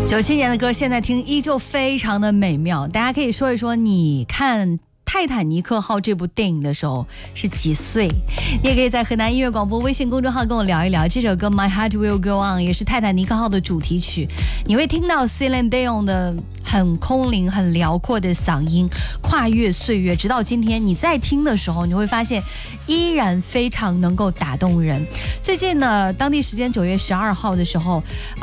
97年的歌，现在听依旧非常的美妙。大家可以说一说，你看泰坦尼克号这部电影的时候是几岁？你也可以在河南音乐广播微信公众号跟我聊一聊。这首歌 My Heart Will Go On 也是泰坦尼克号的主题曲，你会听到 Celine Dion 的很空灵很辽阔的嗓音，跨越岁月，直到今天你在听的时候，你会发现依然非常能够打动人。最近呢，当地时间9月12号的时候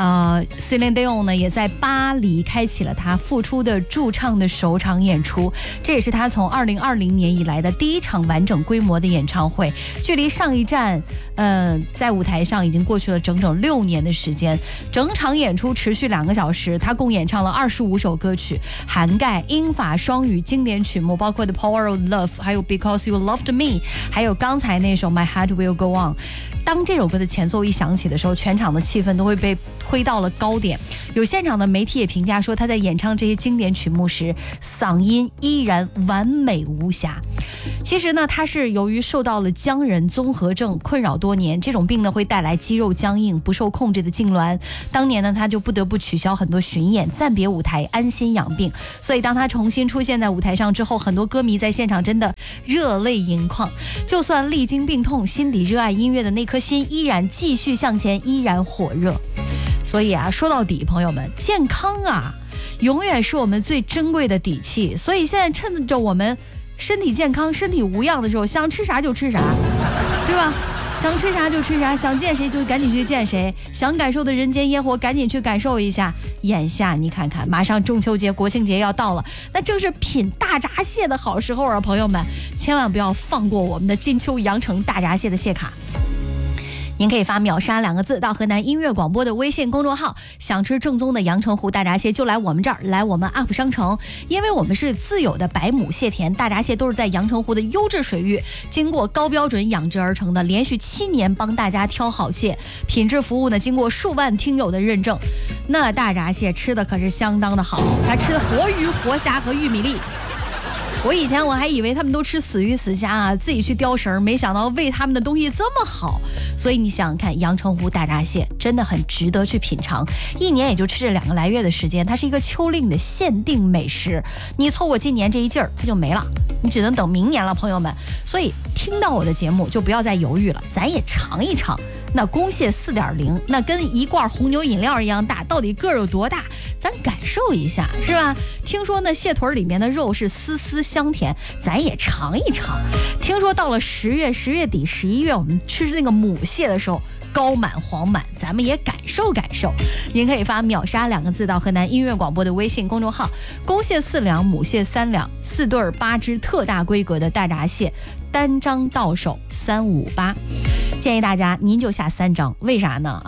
Celine Dion 呢也在巴黎开启了他复出的驻唱的首场演出，这也是他从2020年以来的第一场完整规模的演唱会。距离上一站在舞台上已经过去了整整6年的时间，整场演出持续2个小时，他共演唱了25首歌曲，涵盖英法双语经典曲目，包括 The Power of Love， 还有 Because You Loved Me， 还有刚才那首 My Heart Will Go On。 当这首歌的前奏一响起的时候，全场的气氛都会被推到了高点。有现场的媒体也评价说，他在演唱这些经典曲目时，嗓音依然完美无瑕。其实呢，他是由于受到了僵人综合症困扰多年，这种病呢会带来肌肉僵硬、不受控制的痉挛。当年呢，他就不得不取消很多巡演，暂别舞台，安心养病。所以当他重新出现在舞台上之后，很多歌迷在现场真的热泪盈眶。就算历经病痛，心底热爱音乐的那颗心依然继续向前，依然火热。所以啊，说到底，朋友们，健康啊，永远是我们最珍贵的底气。所以现在趁着我们身体健康、身体无恙的时候，想吃啥就吃啥，对吧？想吃啥就吃啥，想见谁就赶紧去见谁，想感受的人间烟火赶紧去感受一下。眼下你看看，马上中秋节、国庆节要到了，那正是品大闸蟹的好时候啊！朋友们，千万不要放过我们的金秋羊城大闸蟹的蟹卡。您可以发秒杀2个字到河南音乐广播的微信公众号，想吃正宗的阳澄湖大闸蟹就来我们这儿，来我们 UP 商城，因为我们是自有的百亩蟹田，大闸蟹都是在阳澄湖的优质水域经过高标准养殖而成的，连续7年帮大家挑好蟹，品质服务呢经过数万听友的认证。那大闸蟹吃的可是相当的好，它吃的活鱼、活虾和玉米粒。我以前还以为他们都吃死鱼死虾啊，自己去叼绳，没想到喂他们的东西这么好。所以你想想看，阳澄湖大闸蟹真的很值得去品尝，一年也就吃这2个来月的时间，它是一个秋令的限定美食，你错过今年这一劲儿它就没了，你只能等明年了，朋友们。所以听到我的节目就不要再犹豫了，咱也尝一尝那公蟹 4.0， 那跟一罐红牛饮料一样大，到底个儿有多大，咱感受一下，是吧？听说呢蟹腿里面的肉是丝丝香甜，咱也尝一尝。听说到了10月底11月，我们吃那个母蟹的时候高满黄满，咱们也感受感受。您可以发秒杀2个字到河南音乐广播的微信公众号，公蟹4两，母蟹3两，4对8只特大规格的大闸蟹，单张到手358。建议大家您就下3张，为啥呢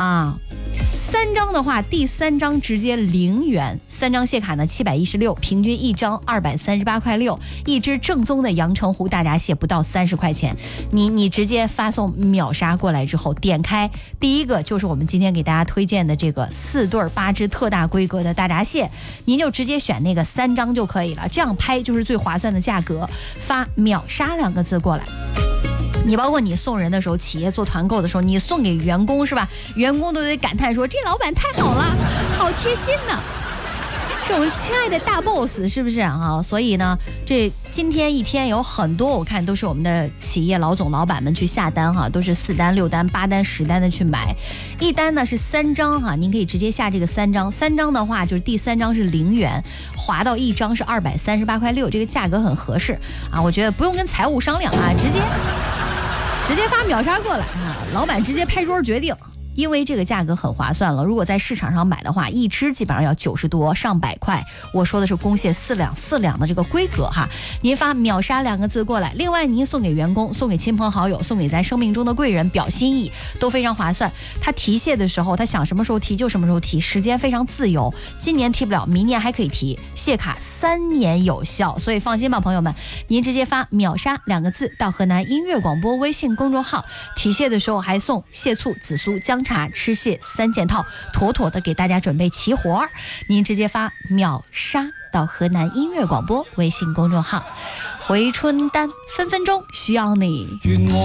？3张的话，第3张直接0元，3张蟹卡呢716，平均1张238.6块，一只正宗的阳澄湖大闸蟹不到30块钱。你直接发送秒杀过来之后，点开第一个就是我们今天给大家推荐的这个4对8只特大规格的大闸蟹，您就直接选那个3张就可以了，这样拍就是最划算的价格。发秒杀2个字过来。你包括你送人的时候，企业做团购的时候，你送给员工是吧？员工都得感叹说，这老板太好了，好贴心呢，是我们亲爱的大 boss， 是不是啊？所以呢，这今天一天有很多我看都是我们的企业老总老板们去下单都是4单6单8单10单的去买，一单呢是3张您可以直接下这个3张，3张的话就是第3张是0元，划到1张是238.6块，这个价格很合适我觉得不用跟财务商量直接发秒杀过来老板直接拍桌决定。因为这个价格很划算了，如果在市场上买的话，一只基本上要90多上100块。我说的是公蟹4两的这个规格您发秒杀2个字过来。另外您送给员工、送给亲朋好友、送给咱生命中的贵人，表心意都非常划算。他提蟹的时候，他想什么时候提就什么时候提，时间非常自由，今年提不了明年还可以提，蟹卡3年有效，所以放心吧朋友们，您直接发秒杀2个字到河南音乐广播微信公众号，提蟹的时候还送蟹醋、紫苏、姜茶、吃蟹3件套，妥妥的给大家准备齐活。您直接发秒杀到河南音乐广播微信公众号，回春丹分分钟需要你。